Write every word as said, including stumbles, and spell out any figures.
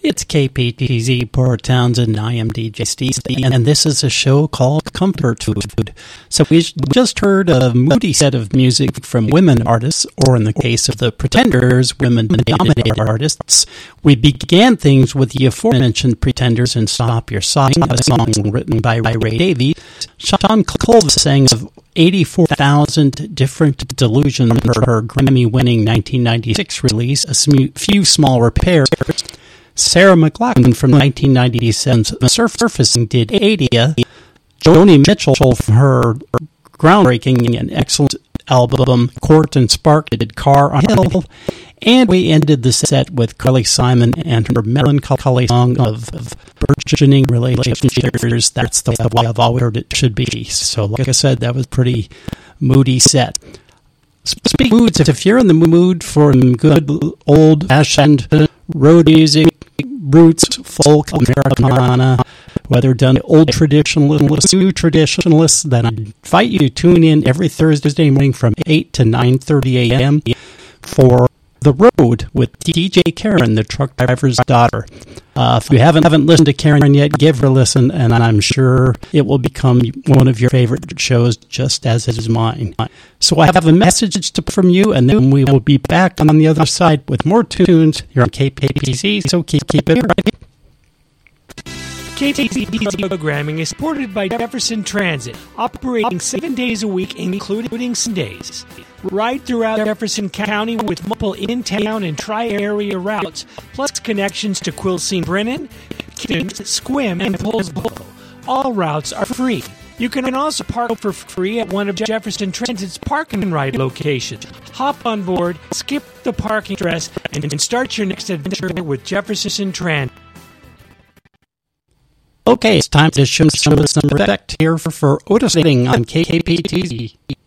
It's K P T Z, Port Townsend, I am D J Steve, and this is a show called Comfort Food. So we just heard a moody set of music from women artists, or in the case of the Pretenders, women-dominated artists. We began things with the aforementioned Pretenders and Stop Your Sighing, a song written by Ray Davies. Shawn Colvin sang of eighty-four thousand Different Delusions for her Grammy-winning nineteen ninety-six release, A Few Small Repairs. Sarah McLachlan from nineteen ninety-seven's Surfacing did Adia. Joni Mitchell from her groundbreaking and excellent album Court and Spark did Car on Hill. And we ended the set with Carly Simon and her melancholy song of, of burgeoning relationships. That's the way I've always heard it should be. So like I said, that was a pretty moody set. Speaking of moods, if you're in the mood for good old-fashioned road music, roots, folk, Americana, whether done old traditionalists, new traditionalists, then I invite you to tune in every Thursday morning from eight to nine thirty a.m. for The Road with D J Karen, the truck driver's daughter. Uh, if you haven't, haven't listened to Karen yet, give her a listen, and I'm sure it will become one of your favorite shows, just as it is mine. So I have a message to, from you, and then we will be back on the other side with more tunes here on K P T Z, so keep, keep it right. K P T Z programming is supported by Jefferson Transit, operating seven days a week, including Sundays. Right throughout Jefferson County with multiple in-town and tri-area routes, plus connections to Quilcene Brennan, Kings, Squim, and Poulsbo. All routes are free. You can also park for free at one of Jefferson Transit's park and ride locations. Hop on board, skip the parking stress, and start your next adventure with Jefferson Transit. Okay, it's time to show some respect here for, for Otis Redding on K P T Z.